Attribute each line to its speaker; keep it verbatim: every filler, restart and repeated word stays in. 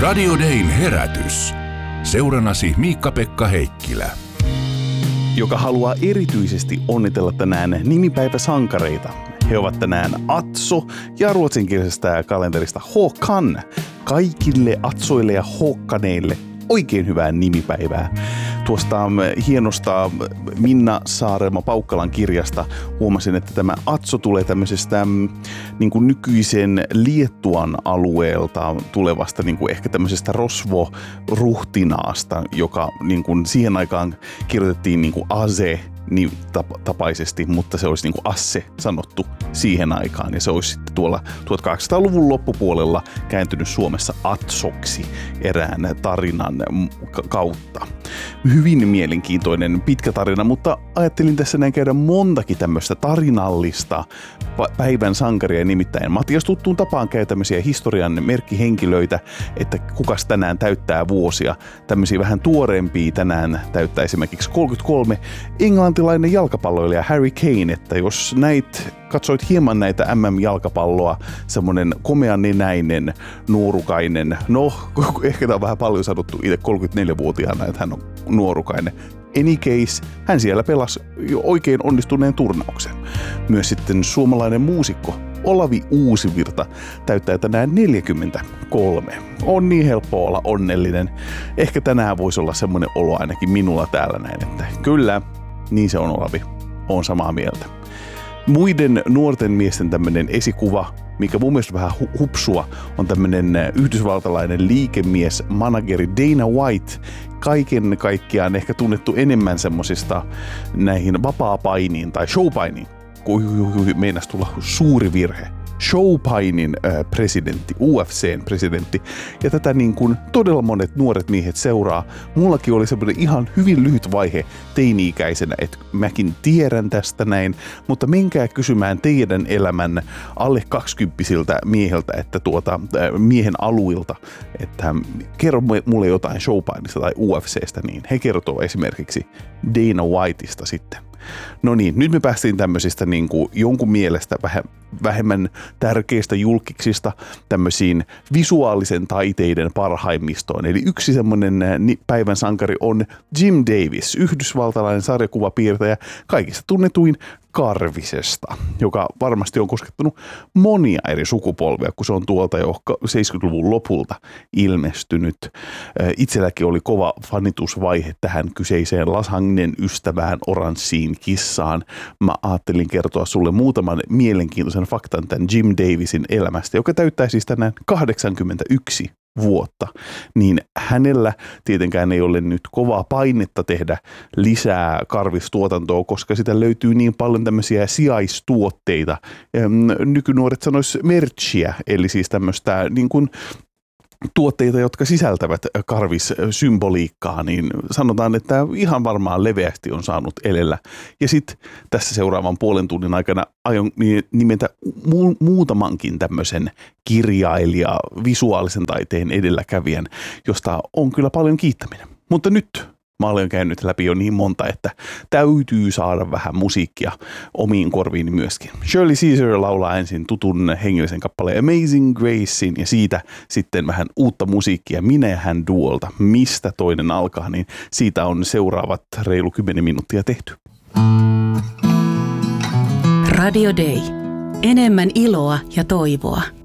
Speaker 1: Radio Dayn herätys. Seurannasi Miikka-Pekka Heikkilä.
Speaker 2: Joka haluaa erityisesti onnitella tänään nimipäiväsankareita. He ovat tänään Atso ja ruotsinkielisestä kalenterista Håkan. Kaikille Atsoille ja Håkaneille oikein hyvää nimipäivää. Tuosta hienosta Minna Saarelma-Paukkalan kirjasta huomasin, että tämä Atso tulee tämmöisestä niin kuin nykyisen Liettuan alueelta tulevasta niin kuin ehkä tämmöisestä rosvo-ruhtinaasta, joka niin kuin siihen aikaan kirjoitettiin niin kuin ase niin tapaisesti, mutta se olisi niin kuin asse sanottu siihen aikaan. Ja se olisi sitten tuolla tuhatkahdeksansataaluvun loppupuolella kääntynyt Suomessa Atsoksi erään tarinan kautta. Hyvin mielenkiintoinen pitkä tarina, mutta ajattelin tässä näin käydä montakin tämmöistä tarinallista päivän sankaria, nimittäin Matias tuttuun tapaan käy tämmöisiä historian merkkihenkilöitä, että kukas tänään täyttää vuosia. Tämmöisiä vähän tuoreempia tänään täyttää esimerkiksi kolmekymmentäkolme englantilainen jalkapalloilija Harry Kane, että jos näit, katsoit hieman näitä M M-jalkapalloa, semmonen komeannenäinen, nuorukainen, no ehkä tämä on vähän paljon sanottu itse kolmekymmentäneljävuotiaana, että hän on nuorukainen. Any case, hän siellä pelasi jo oikein onnistuneen turnauksen. Myös sitten suomalainen muusikko Olavi Uusivirta täyttää tänään neljäkymmentäkolme. On niin helppo olla onnellinen. Ehkä tänään voisi olla semmoinen olo ainakin minulla täällä näin, että kyllä, niin se on Olavi. Oon samaa mieltä. Muiden nuorten miesten tämmöinen esikuva, mikä mun mielestä vähän hupsua, on tämmöinen yhdysvaltalainen liikemies, manageri Dana White, kaiken kaikkiaan ehkä tunnettu enemmän semmosista näihin vapaa-painiin tai showpainiin. Meinas tulla suuri virhe. Showpainin äh, presidentti, U F C:n presidentti. Ja tätä niin kuin todella monet nuoret miehet seuraa. Mullakin oli semmoinen ihan hyvin lyhyt vaihe teini-ikäisenä, että mäkin tiedän tästä näin. Mutta menkää kysymään teidän elämän alle kaksikymppisiltä mieheltä, että tuota, äh, miehen aluilta, että kerro mulle jotain Showpainista tai U F C:stä, niin he kertoo esimerkiksi Dana Whiteista sitten. No niin, nyt me päästiin tämmöisistä niin kuin jonkun mielestä vähän vähemmän tärkeistä julkiksista tämmöisiin visuaalisen taiteiden parhaimmistoon. Eli yksi semmoinen päivän sankari on Jim Davis, yhdysvaltalainen sarjakuvapiirtäjä, kaikista tunnetuin Karvisesta, joka varmasti on koskettanut monia eri sukupolvia, kun se on tuolta jo seitsemänkymmentäluvun lopulta ilmestynyt. Itselläkin oli kova fanitusvaihe tähän kyseiseen lasagnen ystävään oranssiin kissaan. Mä ajattelin kertoa sulle muutaman mielenkiintoisen faktan tämän Jim Davisin elämästä, joka täyttää siis tänään kahdeksankymmentäyksi vuotta, niin hänellä tietenkään ei ole nyt kovaa painetta tehdä lisää karvistuotantoa, koska sitä löytyy niin paljon tämmöisiä sijaistuotteita. Nykynuoret sanois merchia, eli siis tämmöistä niin kuin tuotteita, jotka sisältävät karvissymboliikkaa, niin sanotaan, että ihan varmaan leveästi on saanut elellä. Ja sitten tässä seuraavan puolen tunnin aikana aion nimetä mu- muutamankin tämmöisen kirjailija, visuaalisen taiteen edelläkävijän, josta on kyllä paljon kiittäminen. Mutta nyt mä olen käynyt läpi jo niin monta, että täytyy saada vähän musiikkia omiin korviini myöskin. Shirley Caesar laulaa ensin tutun hengellisen kappaleen Amazing Gracein ja siitä sitten vähän uutta musiikkia Minä ja hän duolta. Mistä toinen alkaa, niin siitä on seuraavat reilu kymmenen minuuttia tehty.
Speaker 3: Radio Day. Enemmän iloa ja toivoa.